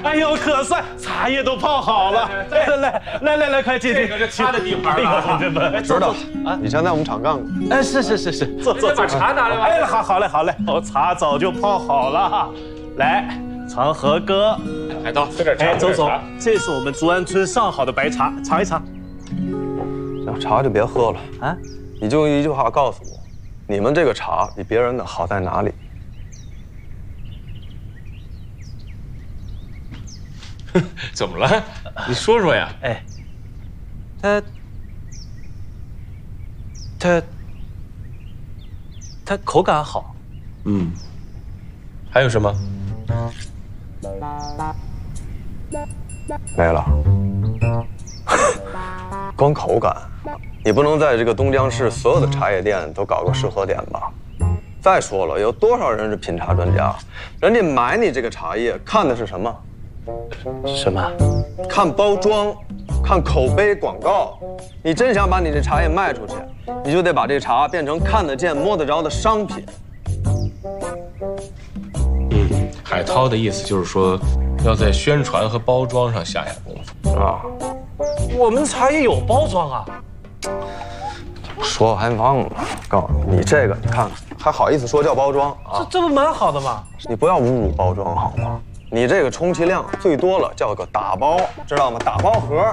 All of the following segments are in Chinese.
哎呦，可算茶叶都泡好了。来，快进。 这个是他的地盘了。 知道啊，以前在我们厂干过。 哎，是，坐。 把茶拿来吧。 哎，好嘞，我茶早就泡好了。来，长河哥， 海涛，喝点茶。 哎，周总，这是我们竹安村上好的白茶，尝一尝。 这茶就别喝了啊， 你就用一句话告诉我，你们这个茶比别人的好在哪里？ 怎么了？你说说呀。 哎，它口感好。 嗯。还有什么？ 没了。光口感，你不能在这个东江市所有的茶叶店都搞个试喝点吧？再说了，有多少人是品茶专家？人家买你这个茶叶看的是什么？ 什么？ 看包装，看口碑广告。你真想把你这茶叶卖出去，你就得把这茶变成看得见、摸得着的商品。 海涛的意思就是说，要在宣传和包装上下功夫啊。 我们茶叶有包装啊。 说还忘了，告诉你，你这个你看看，还好意思说叫包装啊？ 这不蛮好的吗？ 你不要侮辱包装好吗？你这个充其量最多了叫个打包，知道吗？打包盒。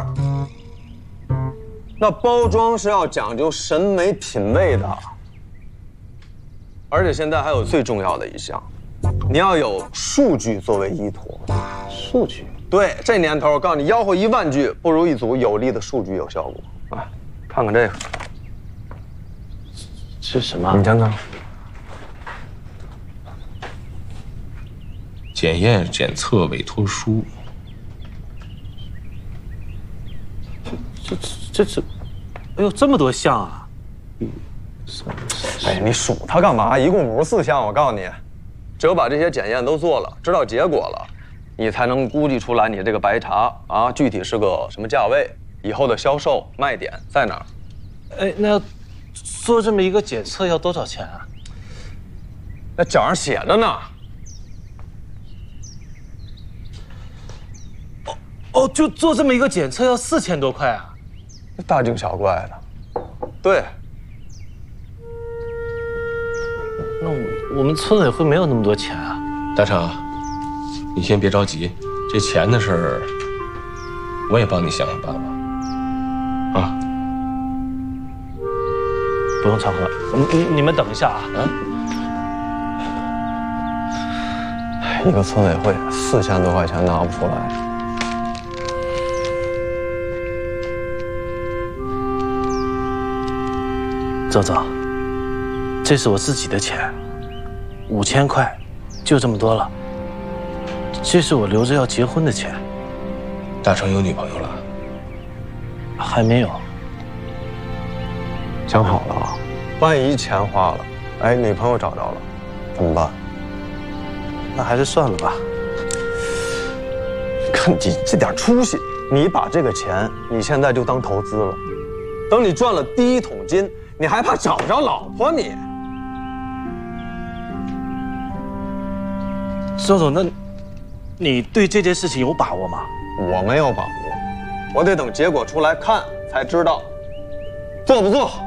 那包装是要讲究审美品味的，而且现在还有最重要的一项，你要有数据作为依托。 数据？ 对，这年头，我告诉你，吆喝10000句，不如一组有力的数据有效果。啊，看看这个。 是什么？ 你讲讲。 检验检测委托书。 这，哎呦，这么多项啊！ 哎，你数它干嘛？一共54项，我告诉你，只有把这些检验都做了，知道结果了，你才能估计出来你这个白茶啊，具体是个什么价位，以后的销售卖点在哪儿。 哎，那做这么一个检测要多少钱啊？ 那脚上写着呢。 哦，就做这么一个检测要4000多块啊？ 大惊小怪的。对。 那我们村委会没有那么多钱啊。 大成，你先别着急，这钱的事儿，我也帮你想想办法。啊。 不用常喝，你们等一下啊。 一个村委会4000多块钱拿不出来。 周总，这是我自己的钱，5000块，就这么多了。这是我留着要结婚的钱。 大成有女朋友了？ 还没有。 想好了啊，万一钱花了，哎，女朋友找着了，怎么办？ 那还是算了吧。 看你这点出息，你把这个钱你现在就当投资了，等你赚了第一桶金，你还怕找不着老婆你？ 周总，那你对这件事情有把握吗？ 我没有把握，我得等结果出来看才知道，做不做？